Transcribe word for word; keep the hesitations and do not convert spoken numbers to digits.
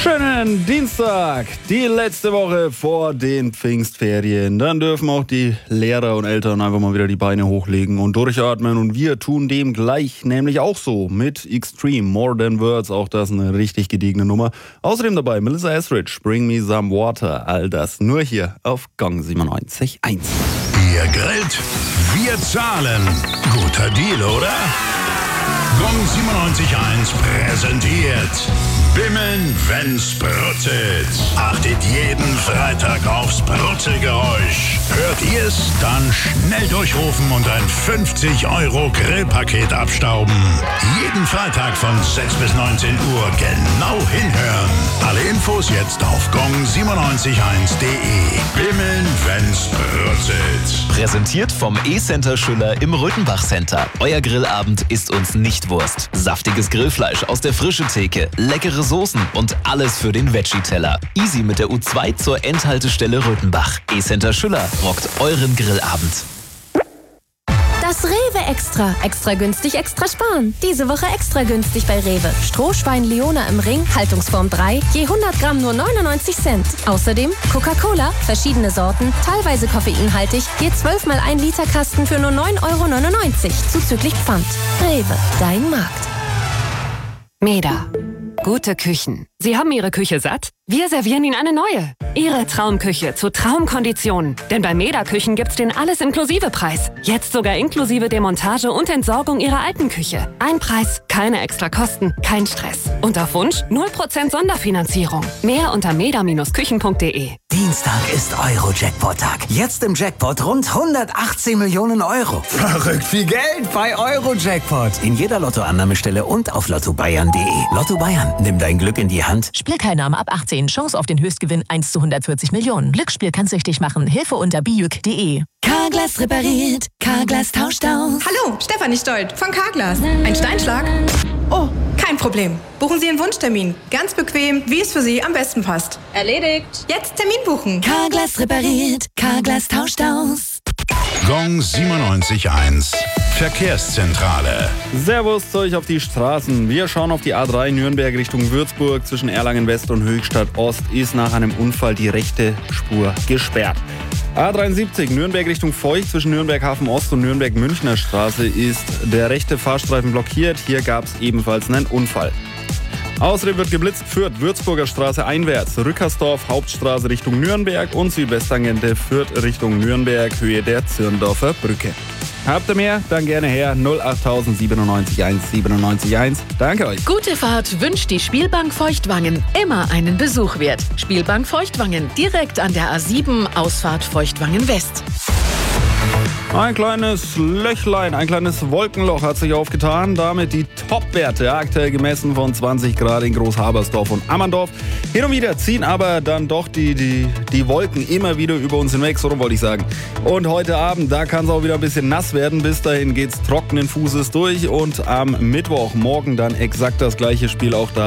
Schönen Dienstag, die letzte Woche vor den Pfingstferien. Dann dürfen auch die Lehrer und Eltern einfach mal wieder die Beine hochlegen und durchatmen. Und wir tun dem gleich, nämlich auch so mit Extreme, More Than Words. Auch das eine richtig gediegene Nummer. Außerdem dabei Melissa Etheridge, Bring Me Some Water. All das nur hier auf Gong siebenundneunzig Komma eins. Ihr grillt, wir zahlen. Guter Deal, oder? Gong siebenundneunzig Komma eins präsentiert Bimmeln, wenn's brutzelt. Achtet jeden Freitag aufs Brutzelgeräusch. Hört ihr's? Dann schnell durchrufen und ein fünfzig Euro Grillpaket abstauben. Jeden Freitag von sechs bis neunzehn Uhr genau hinhören. Alle Infos jetzt auf gong siebenundneunzig Komma eins punkt de. Bimmeln, wenn's brutzelt. Präsentiert vom E-Center Schüller im Röthenbach Center. Euer Grillabend ist uns nicht Wurst. Saftiges Grillfleisch aus der frischen Theke, leckere Soßen und alles für den Veggie-Teller. Easy mit der U zwei zur Endhaltestelle Röthenbach. E-Center Schüller rockt euren Grillabend. Das Rewe Extra. Extra günstig, extra sparen. Diese Woche extra günstig bei Rewe. Strohschwein Leona im Ring, Haltungsform drei, je hundert Gramm nur neunundneunzig Cent. Außerdem Coca-Cola, verschiedene Sorten, teilweise koffeinhaltig, je zwölf mal ein Liter Kasten für nur neun Euro neunundneunzig, zuzüglich Pfand. Rewe, dein Markt. Meda. Gute Küchen. Sie haben Ihre Küche satt? Wir servieren Ihnen eine neue. Ihre Traumküche zu Traumkonditionen. Denn bei Meda Küchen gibt's den Alles-Inklusive-Preis. Jetzt sogar inklusive Demontage und Entsorgung Ihrer alten Küche. Ein Preis, keine extra Kosten, kein Stress. Und auf Wunsch null Prozent Sonderfinanzierung. Mehr unter meda Bindestrich küchen punkt de. Dienstag ist Euro-Jackpot-Tag. Jetzt im Jackpot rund hundertachtzehn Millionen Euro. Verrückt viel Geld bei Euro-Jackpot. In jeder Lottoannahmestelle und auf lotto bayern punkt de. Lotto Bayern, nimm dein Glück in die Hand. Spielteilnahme ab achtzehn. Chance auf den Höchstgewinn eins zu hundertvierzig Millionen. Glücksspiel kann süchtig machen. Hilfe unter bijuk punkt de. Carglass repariert, Carglass tauscht aus. Hallo, Stefanie Stolt von Carglass. Ein Steinschlag? Oh, kein Problem. Buchen Sie einen Wunschtermin. Ganz bequem, wie es für Sie am besten passt. Erledigt. Jetzt Termin buchen. Carglass repariert, Carglass tauscht aus. Gong siebenundneunzig Komma eins. Verkehrszentrale. Servus zu euch auf die Straßen. Wir schauen auf die A drei Nürnberg Richtung Würzburg. Zwischen Erlangen West und Höchstadt Ost ist nach einem Unfall die rechte Spur gesperrt. A dreiundsiebzig Nürnberg Richtung Feucht. Zwischen Nürnberg Hafen Ost und Nürnberg Münchner Straße ist der rechte Fahrstreifen blockiert. Hier gab es ebenfalls einen Unfall. Außerdem wird geblitzt Fürth, Würzburger Straße einwärts, Rückersdorf, Hauptstraße Richtung Nürnberg und Südwesttangente Fürth Richtung Nürnberg, Höhe der Zirndorfer Brücke. Habt ihr mehr? Dann gerne her. null acht siebenundneunzig eins siebenundneunzig eins. Danke euch. Gute Fahrt wünscht die Spielbank Feuchtwangen. Immer einen Besuch wert. Spielbank Feuchtwangen, direkt an der A sieben, Ausfahrt Feuchtwangen West. Ein kleines Löchlein, ein kleines Wolkenloch hat sich aufgetan. Damit die Topwerte aktuell gemessen von zwanzig Grad in Großhabersdorf und Ammerndorf. Hin und wieder ziehen aber dann doch die, die, die Wolken immer wieder über uns hinweg, so wollte ich sagen. Und heute Abend, da kann es auch wieder ein bisschen nass werden. Bis dahin geht's trockenen Fußes durch und am Mittwochmorgen dann exakt das gleiche Spiel auch da.